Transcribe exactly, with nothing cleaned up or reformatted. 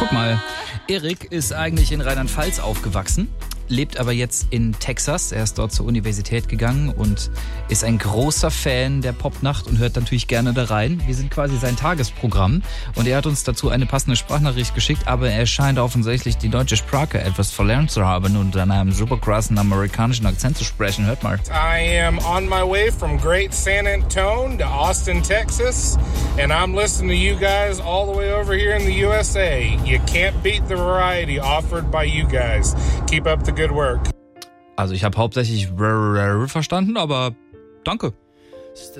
Guck mal, Erik ist eigentlich in Rheinland-Pfalz aufgewachsen, lebt aber jetzt in Texas. Er ist dort zur Universität gegangen und ist ein großer Fan der Popnacht und hört natürlich gerne da rein. Wir sind quasi sein Tagesprogramm und er hat uns dazu eine passende Sprachnachricht geschickt, aber er scheint offensichtlich die deutsche Sprache etwas verlernt zu haben und an einem super krassen amerikanischen Akzent zu sprechen. Hört mal. I am on my way from Great San Antonio to Austin, Texas, and I'm listening to you guys all the way over here in the U S A. You can't beat the variety offered by you guys. Keep up the good work. Also ich habe hauptsächlich verstanden, aber danke.